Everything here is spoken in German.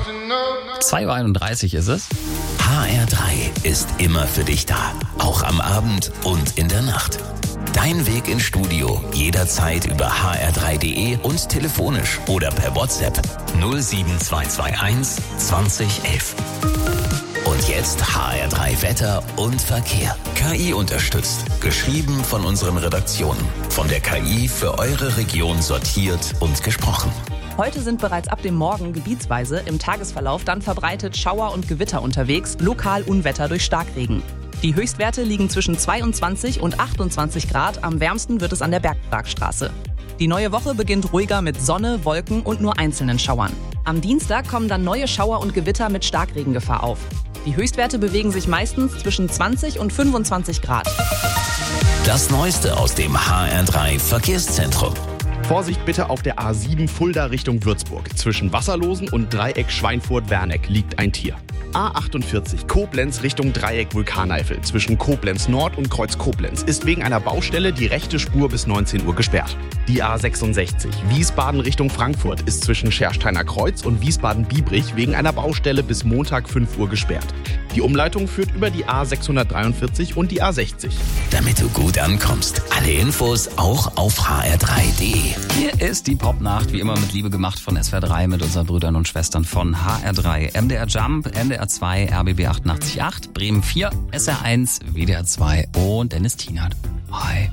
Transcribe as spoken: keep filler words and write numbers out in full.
zwei Uhr einunddreißig ist es. H R drei ist immer für dich da, auch am Abend und in der Nacht. Dein Weg ins Studio jederzeit über h r drei punkt d e und telefonisch oder per WhatsApp null sieben zwei zwei eins zwanzig elf. Und jetzt H R drei Wetter und Verkehr. K I unterstützt. Geschrieben von unseren Redaktionen. Von der K I für eure Region sortiert und gesprochen. Heute sind bereits ab dem Morgen gebietsweise im Tagesverlauf dann verbreitet Schauer und Gewitter unterwegs, lokal Unwetter durch Starkregen. Die Höchstwerte liegen zwischen zweiundzwanzig und achtundzwanzig Grad, am wärmsten wird es an der Bergparkstraße. Die neue Woche beginnt ruhiger mit Sonne, Wolken und nur einzelnen Schauern. Am Dienstag kommen dann neue Schauer und Gewitter mit Starkregengefahr auf. Die Höchstwerte bewegen sich meistens zwischen zwanzig und fünfundzwanzig Grad. Das Neueste aus dem H R drei Verkehrszentrum. Vorsicht bitte auf der A sieben Fulda Richtung Würzburg. Zwischen Wasserlosen und Dreieck Schweinfurt-Werneck liegt ein Tier. A achtundvierzig Koblenz Richtung Dreieck Vulkaneifel. Zwischen Koblenz Nord und Kreuz Koblenz ist wegen einer Baustelle die rechte Spur bis neunzehn Uhr gesperrt. Die A sechsundsechzig Wiesbaden Richtung Frankfurt ist zwischen Schersteiner Kreuz und Wiesbaden-Biebrich wegen einer Baustelle bis Montag fünf Uhr gesperrt. Die Umleitung führt über die A sechshundertdreiundvierzig und die A sechzig. Damit du gut ankommst. Alle Infos auch auf h r drei punkt d e. Hier ist die Popnacht, wie immer mit Liebe gemacht von S W R drei mit unseren Brüdern und Schwestern von H R drei. M D R Jump, N D R zwei, R B B achtundachtzig Komma acht, Bremen vier, S R eins, W D R zwei und Dennis Tienert. Hi.